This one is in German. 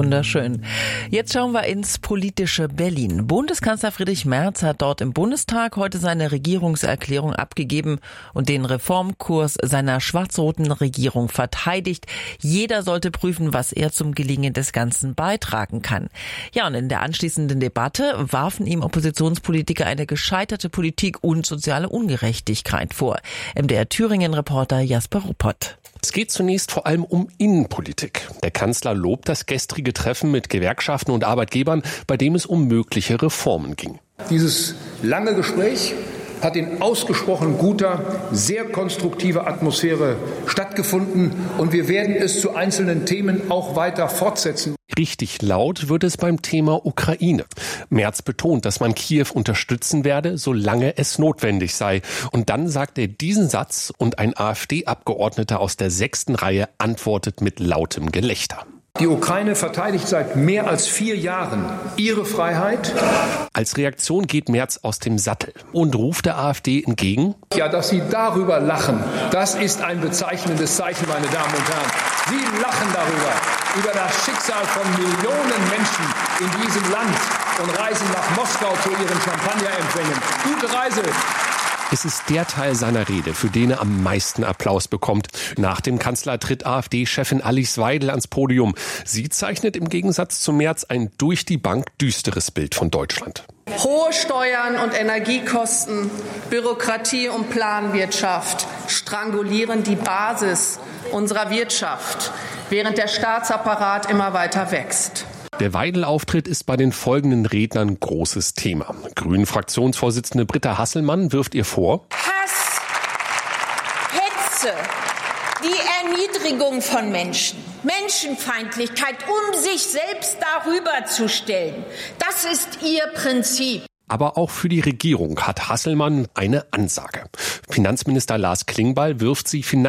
Wunderschön. Jetzt schauen wir ins politische Berlin. Bundeskanzler Friedrich Merz hat dort im Bundestag heute seine Regierungserklärung abgegeben und den Reformkurs seiner schwarz-roten Regierung verteidigt. Jeder sollte prüfen, was er zum Gelingen des Ganzen beitragen kann. Ja, und in der anschließenden Debatte warfen ihm Oppositionspolitiker eine gescheiterte Politik und soziale Ungerechtigkeit vor. MDR Thüringen-Reporter Jasper Ruppert. Es geht zunächst vor allem um Innenpolitik. Der Kanzler lobt das gestrige Treffen mit Gewerkschaften und Arbeitgebern, bei dem es um mögliche Reformen ging. Dieses lange Gespräch hat in ausgesprochen guter, sehr konstruktiver Atmosphäre stattgefunden und wir werden es zu einzelnen Themen auch weiter fortsetzen. Richtig laut wird es beim Thema Ukraine. Merz betont, dass man Kiew unterstützen werde, solange es notwendig sei. Und dann sagt er diesen Satz und ein AfD-Abgeordneter aus der 6. Reihe antwortet mit lautem Gelächter. Die Ukraine verteidigt seit mehr als 4 Jahren ihre Freiheit. Als Reaktion geht Merz aus dem Sattel und ruft der AfD entgegen: Ja, dass Sie darüber lachen, das ist ein bezeichnendes Zeichen, meine Damen und Herren. Sie lachen darüber, über das Schicksal von Millionen Menschen in diesem Land und reisen nach Moskau zu ihren Champagnerempfängen. Gute Reise! Es ist der Teil seiner Rede, für den er am meisten Applaus bekommt. Nach dem Kanzler tritt AfD-Chefin Alice Weidel ans Podium. Sie zeichnet im Gegensatz zu Merz ein durch die Bank düsteres Bild von Deutschland. Hohe Steuern und Energiekosten, Bürokratie und Planwirtschaft strangulieren die Basis unserer Wirtschaft, während der Staatsapparat immer weiter wächst. Der Weidel-Auftritt ist bei den folgenden Rednern großes Thema. Grünen-Fraktionsvorsitzende Britta Hasselmann wirft ihr vor: Hass, Hetze, die Erniedrigung von Menschen, Menschenfeindlichkeit, um sich selbst darüber zu stellen. Das ist ihr Prinzip. Aber auch für die Regierung hat Hasselmann eine Ansage. Finanzminister Lars Klingbeil wirft sie